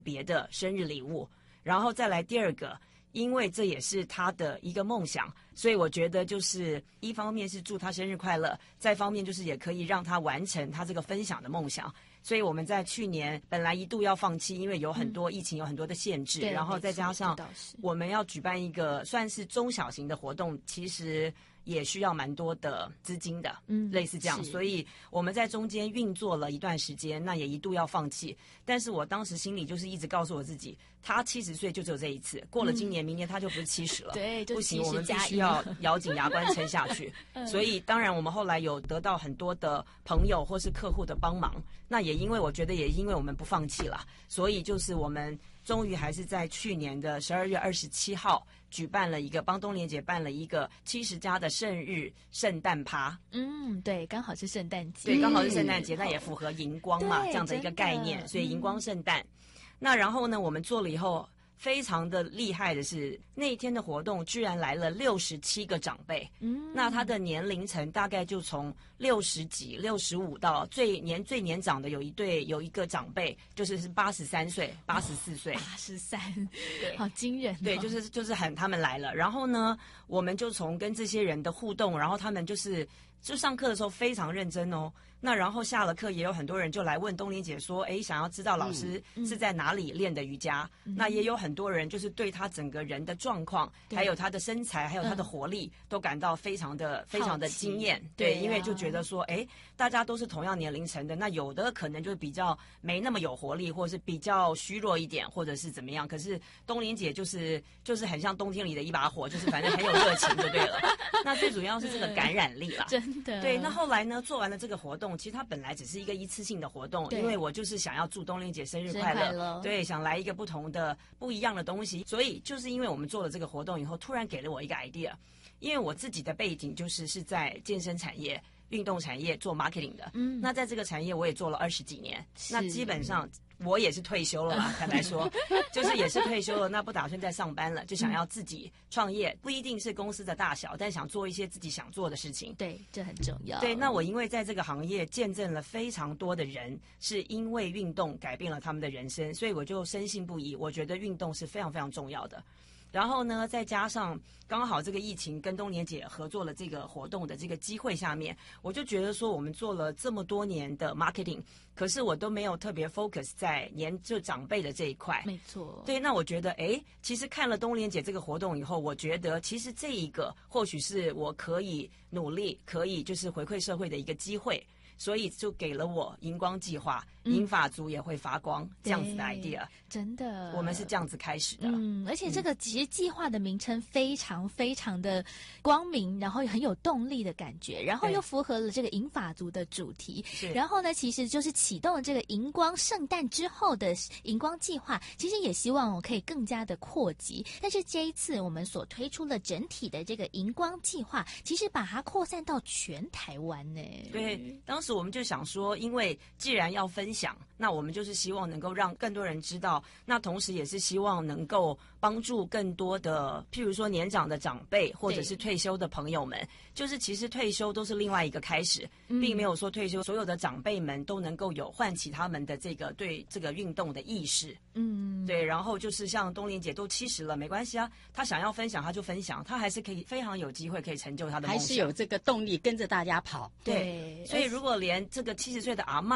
别的生日礼物，然后再来第二个，因为这也是他的一个梦想，所以我觉得就是一方面是祝他生日快乐，再方面就是也可以让他完成他这个分享的梦想。所以我们在去年本来一度要放弃，因为有很多疫情有很多的限制，然后再加上我们要举办一个算是中小型的活动，其实也需要蛮多的资金的，类似这样，所以我们在中间运作了一段时间，那也一度要放弃，但是我当时心里就是一直告诉我自己，他70岁就只有这一次，过了今年明年他就不是70了， 对，就不行，我们必须要咬紧牙关撑下去。所以当然我们后来有得到很多的朋友或是客户的帮忙，那也因为我觉得也因为我们不放弃了，所以就是我们终于还是在去年的12月27号举办了一个帮东莲姐办了一个70家的生日圣诞趴。 对，刚好是圣诞节， 对，刚好是圣诞节，那也符合荧光嘛，这样的一个概念，所以荧光圣诞。那然后呢，我们做了以后，非常的厉害的是，那一天的活动居然来了67个长辈。那他的年龄层大概就从60几、65到最年长的有一个长辈，就是83岁、84岁 ，83，对，好惊人对，就是很他们来了。然后呢，我们就从跟这些人的互动，然后他们就上课的时候非常认真哦。那然后下了课也有很多人就来问东莲姐说，想要知道老师是在哪里练的瑜伽。那也有很多人就是对他整个人的状况，还有他的身材，还有他的活力，都感到非常的惊艳。对，因为就觉得说，大家都是同样年龄层的，那有的可能就比较没那么有活力，或是比较虚弱一点，或者是怎么样。可是东莲姐就是很像冬天里的一把火，就是反正很有热情就对了。那最主要是这个感染力啦， 真的。 对，那后来呢，做完了这个活动，其实它本来只是一个一次性的活动，因为我就是想要祝东莲姐生日快乐，对，想来一个不一样的东西，所以就是因为我们做了这个活动以后，突然给了我一个 idea， 因为我自己的背景是在健身产业、运动产业做 marketing 的，那在这个产业我也做了20几年，那基本上我也是退休了啦，坦白说，就是也是退休了，那不打算再上班了，就想要自己创业，不一定是公司的大小，但想做一些自己想做的事情。 对，这很重要。 对，那我因为在这个行业见证了非常多的人是因为运动改变了他们的人生，所以我就深信不疑，我觉得运动是非常非常重要的。然后呢，再加上刚好这个疫情跟东莲姐合作了这个活动的这个机会下面，我就觉得说我们做了这么多年的 marketing， 可是我都没有特别 focus 在就长辈的这一块。 没错。对， 那我觉得其实看了东莲姐这个活动以后，我觉得其实这一个或许是我可以努力，可以就是回馈社会的一个机会。所以就给了我荧光计划，银发族也会发光这样子的 idea。 真的， 我们是这样子开始的。 而且这个其实计划的名称非常非常的光明，然后很有动力的感觉，然后又符合了这个银发族的主题。然后呢，其实就是启动了这个荧光圣诞之后的荧光计划，其实也希望我可以更加的扩及。但是这一次我们所推出了整体的这个荧光计划，其实把它扩散到全台湾呢。 对，当时我们就想说，因为既然要分享，那我们就是希望能够让更多人知道，那同时也是希望能够帮助更多的，譬如说年长的长辈或者是退休的朋友们，就是其实退休都是另外一个开始，并没有说退休所有的长辈们都能够有唤起他们的这个对这个运动的意识。对，然后就是像东莲姐都70了，没关系啊，她想要分享她就分享，她还是可以非常有机会可以成就她的梦想， 还是有这个动力跟着大家跑。 对，所以如果连这个70岁的阿嬷